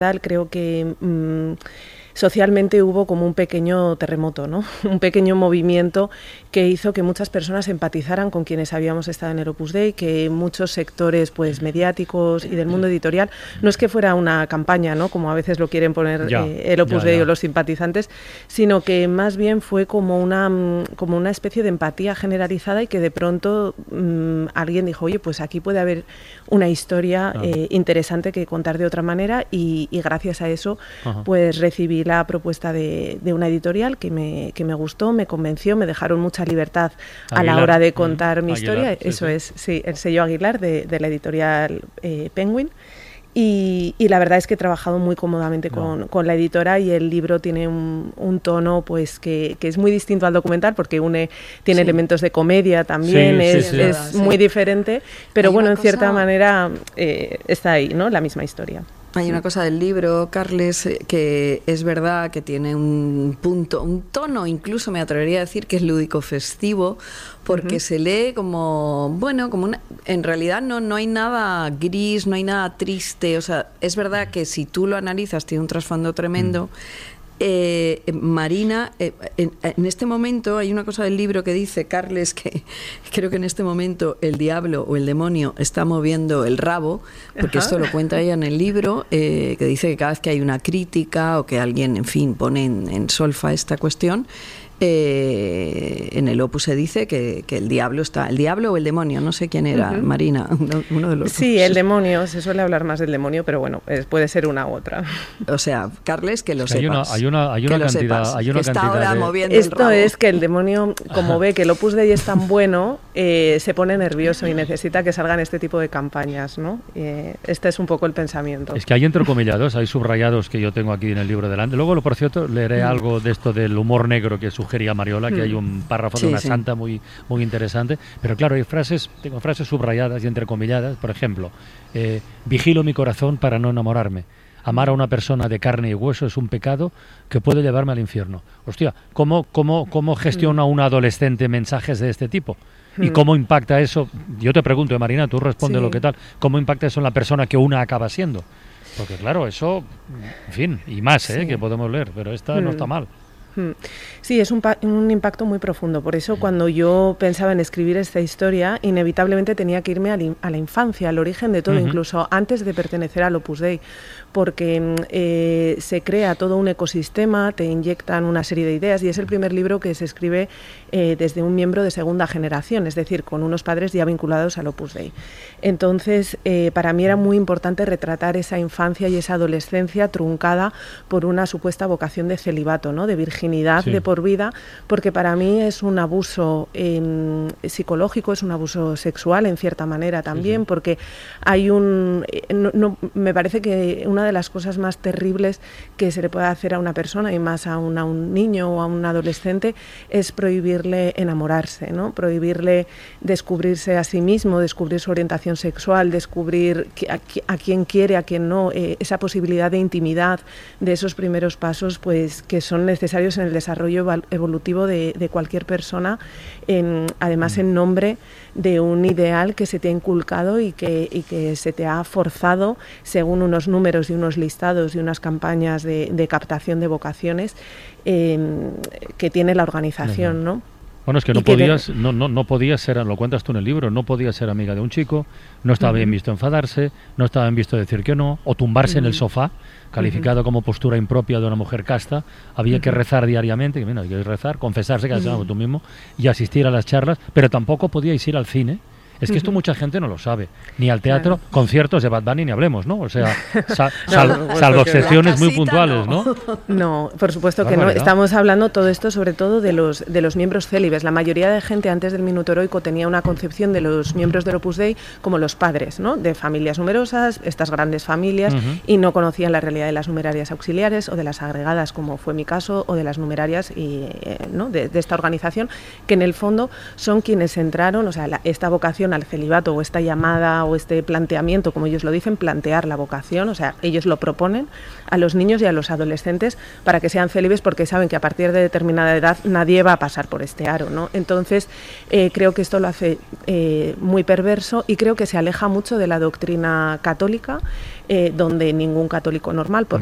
Creo que socialmente hubo como un pequeño terremoto, ¿no? Un pequeño movimiento que hizo que muchas personas empatizaran con quienes habíamos estado en el Opus Dei, que muchos sectores pues mediáticos y del mundo editorial, no es que fuera una campaña, ¿no? Como a veces lo quieren poner el Opus Dei o los simpatizantes, sino que más bien fue como una especie de empatía generalizada y que de pronto alguien dijo, oye, pues aquí puede haber una historia interesante que contar de otra manera y gracias a eso pues recibí la propuesta de una editorial que me gustó, me convenció, me dejaron mucha libertad a la hora de contar mi historia. Eso es, sí, el sello Aguilar de la editorial Penguin. Y la verdad es que he trabajado muy cómodamente con la editora y el libro tiene un tono pues que es muy distinto al documental porque tiene elementos de comedia también, es muy diferente, pero bueno, en cierta manera está ahí, ¿no? La misma historia. Hay una cosa del libro, Carles, que es verdad que tiene un tono, incluso me atrevería a decir que es lúdico festivo, porque se lee como, en realidad no hay nada gris, no hay nada triste, o sea, es verdad que si tú lo analizas tiene un trasfondo tremendo. Marina, en este momento hay una cosa del libro que dice, Carles, que creo que en este momento el diablo o el demonio está moviendo el rabo, porque esto lo cuenta ella en el libro, que dice que cada vez que hay una crítica o que alguien, en fin, pone en solfa esta cuestión, en el Opus se dice que el diablo o el demonio, no sé quién era, Marina, uno de los Sí, dos. el demonio, se suele hablar más del demonio, pero bueno, puede ser una u otra. O sea, Carles, que lo sepas. Hay una cantidad está ahora moviendo Esto el rabo. es que el demonio, como ve que el Opus Dei es tan bueno, se pone nervioso y necesita que salgan este tipo de campañas, ¿no? Este es un poco el pensamiento. Es que hay entrecomillados, hay subrayados que yo tengo aquí en el libro delante. Luego, por cierto, leeré algo de esto del humor negro que sugería Mariola, que hay un párrafo de una santa muy interesante, pero claro, tengo frases subrayadas y entrecomilladas, por ejemplo, vigilo mi corazón para no enamorarme. Amar a una persona de carne y hueso es un pecado que puede llevarme al infierno. Hostia, ¿cómo gestiona un adolescente mensajes de este tipo? ¿Y cómo impacta eso? Yo te pregunto, Marina, tú responde lo que tal. ¿Cómo impacta eso en la persona que una acaba siendo? Porque claro, eso, en fin, y más, que podemos leer, pero esta no está mal. Sí, es un impacto muy profundo. Por eso cuando yo pensaba en escribir esta historia, inevitablemente tenía que irme a la infancia, al origen de todo, incluso antes de pertenecer al Opus Dei, porque se crea todo un ecosistema, te inyectan una serie de ideas y es el primer libro que se escribe desde un miembro de segunda generación, es decir, con unos padres ya vinculados al Opus Dei. Entonces, para mí era muy importante retratar esa infancia y esa adolescencia truncada por una supuesta vocación de celibato, ¿no? De virginidad de por vida, porque para mí es un abuso psicológico, es un abuso sexual en cierta manera también, porque hay me parece que una de las cosas más terribles que se le puede hacer a una persona y más a un niño o a un adolescente es prohibirle enamorarse, ¿no? Prohibirle descubrirse a sí mismo, descubrir su orientación sexual, descubrir a quién quiere, a quién no, esa posibilidad de intimidad, de esos primeros pasos pues que son necesarios en el desarrollo evolutivo de cualquier persona, además en nombre de un ideal que se te ha inculcado y que se te ha forzado según unos números y unos listados y unas campañas de captación de vocaciones que tiene la organización, ¿no? Bueno, es que no podías ser, lo cuentas tú en el libro, no podías ser amiga de un chico, no estaba bien visto enfadarse, no estaba bien visto decir que no, o tumbarse en el sofá, calificado como postura impropia de una mujer casta. Había que rezar diariamente, que hay que rezar, confesarse, que tú mismo, y asistir a las charlas, pero tampoco podíais ir al cine. Es que esto mucha gente no lo sabe, ni al teatro, conciertos de Bad Bunny ni hablemos, ¿no? O sea, salvo excepciones muy puntuales, ¿no? No, por supuesto que no. Estamos hablando todo esto sobre todo de los miembros célibes. La mayoría de gente antes del Minuto Heroico tenía una concepción de los miembros del Opus Dei como los padres, ¿no? De familias numerosas, estas grandes familias, y no conocían la realidad de las numerarias auxiliares o de las agregadas, como fue mi caso, o de las numerarias ¿no? de esta organización, que en el fondo son quienes entraron, o sea, esta vocación vocación al celibato, o esta llamada o este planteamiento, como ellos lo dicen, plantear la vocación, o sea, ellos lo proponen a los niños y a los adolescentes para que sean célibes, porque saben que a partir de determinada edad nadie va a pasar por este aro, ¿no? Entonces, creo que esto lo hace muy perverso, y creo que se aleja mucho de la doctrina católica, donde ningún católico normal, por